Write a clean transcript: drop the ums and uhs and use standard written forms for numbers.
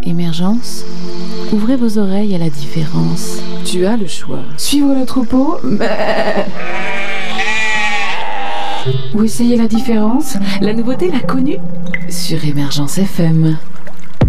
Émergence, ouvrez vos oreilles à la différence. Tu as le choix. Suivre le troupeau, ou essayer la différence. La nouveauté, la connue sur Émergence FM.